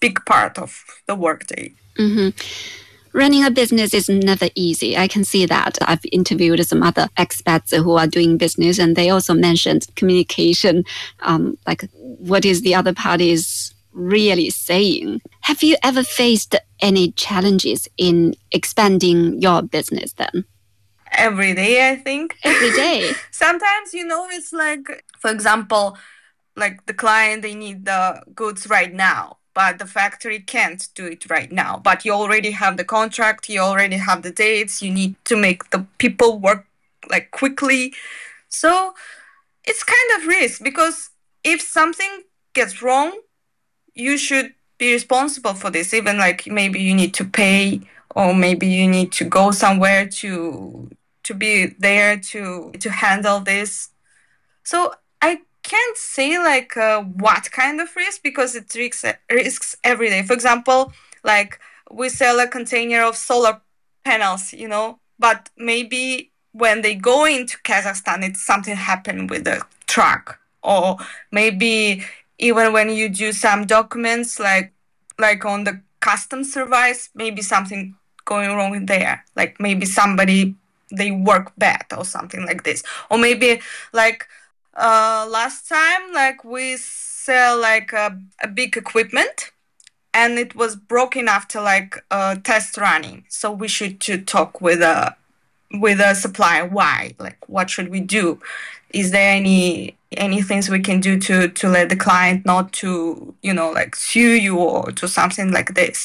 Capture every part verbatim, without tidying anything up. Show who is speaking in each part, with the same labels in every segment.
Speaker 1: big part of the workday.
Speaker 2: Mm-hmm. Running a business is never easy. I can see that. I've interviewed some other expats who are doing business, and they also mentioned communication, um, like what is the other party's really saying. Have you ever faced any challenges in expanding your business then?
Speaker 1: Every day, I think.
Speaker 2: Every day?
Speaker 1: Sometimes, you know, it's like, for example, like the client, they need the goods right now, but the factory can't do it right now. But you already have the contract, you already have the dates, you need to make the people work like quickly. So it's kind of risk, because if something gets wrong, you should be responsible for this. Even like maybe you need to pay, or maybe you need to go somewhere to to be there to to handle this. So I can't say like uh, what kind of risk, because it risks risks every day. For example, like we sell a container of solar panels, you know, but maybe when they go into Kazakhstan, it's something happened with the truck, or maybe even when you do some documents, like like on the customs service, maybe something going wrong there. Like maybe somebody, they work bad or something like this, or maybe like uh, last time, like we sell like a, a big equipment, and it was broken after like uh, test running. So we should to talk with a with a supplier. Why? Like, what should we do? Is there any any things we can do to to let the client not to, you know, like sue you or to something like this?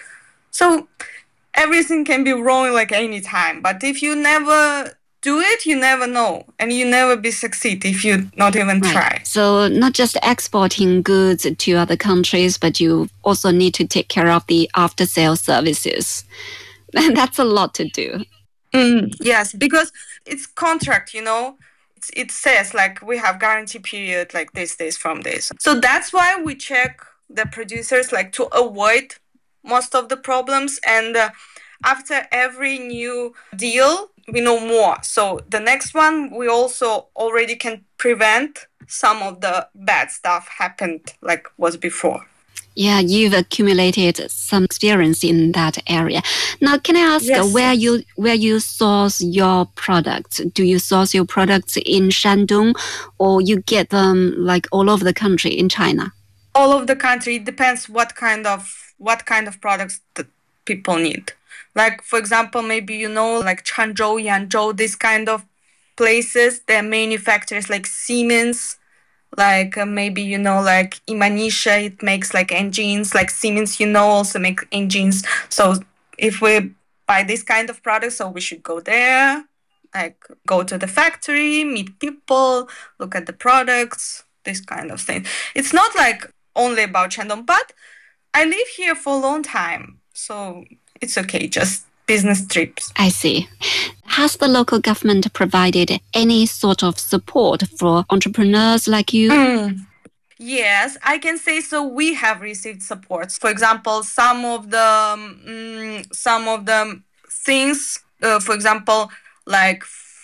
Speaker 1: So everything can be wrong like any time. But if you never do it, you never know, and you never be succeed if you not even
Speaker 2: right.
Speaker 1: try.
Speaker 2: So not just exporting goods to other countries, but you also need to take care of the after sale services. And that's a lot to do.
Speaker 1: Mm, yes, because it's contract, you know. It's, it says like we have guarantee period like this, this from this. So that's why we check the producers, like to avoid most of the problems. And uh, after every new deal, we know more. So the next one, we also already can prevent some of the bad stuff happened like was before.
Speaker 2: Yeah, you've accumulated some experience in that area. Now, can I ask
Speaker 1: Yes,
Speaker 2: where
Speaker 1: yes.
Speaker 2: you where you source your products? Do you source your products in Shandong, or you get them like all over the country in China?
Speaker 1: All over the country. It depends what kind of what kind of products that people need. Like, for example, maybe you know, like Changzhou, Yangzhou, this kind of places. They're manufacturers like Siemens. Like uh, maybe you know, like Imanisha, it makes like engines. Like Siemens, you know, also make engines. So if we buy this kind of products, so we should go there, like go to the factory, meet people, look at the products, this kind of thing. It's not like only about Shandong, but I live here for a long time, so it's okay, just business trips.
Speaker 2: I see. Has the local government provided any sort of support for entrepreneurs like you?
Speaker 1: Mm. Yes, I can say so. We have received support. For example, some of the um, some of the things, uh, for example, like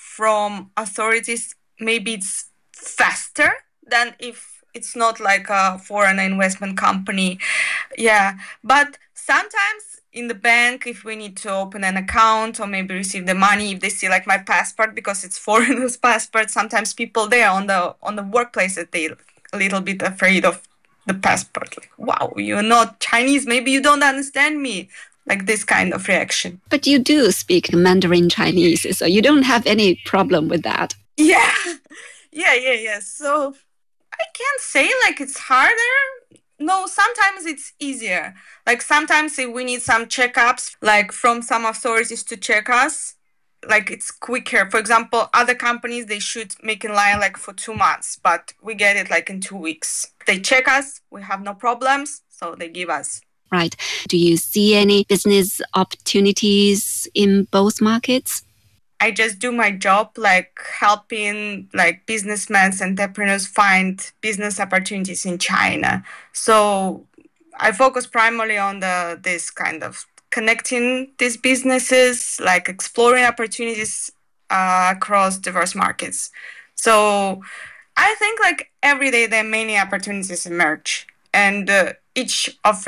Speaker 1: from authorities, maybe it's faster than if it's not like a foreign investment company. Yeah, but sometimes in the bank, if we need to open an account or maybe receive the money, if they see like my passport, because it's foreigner's passport, sometimes people there on the on the workplace that they a little bit afraid of the passport. Like, wow, you're not Chinese, maybe you don't understand me. Like this kind of reaction.
Speaker 2: But you do speak Mandarin Chinese, so you don't have any problem with that.
Speaker 1: Yeah, yeah, yeah, yeah. So I can't say like it's harder. No, sometimes it's easier. Like sometimes we need some checkups, like from some authorities to check us. Like it's quicker. For example, other companies, they should make in line like for two months, but we get it like in two weeks. They check us, we have no problems, so they give us.
Speaker 2: Right. Do you see any business opportunities in both markets?
Speaker 1: I just do my job, like helping like businessmen, entrepreneurs find business opportunities in China. So I focus primarily on the this kind of connecting these businesses, like exploring opportunities uh, across diverse markets. So I think like every day there are many opportunities emerge, and uh, each of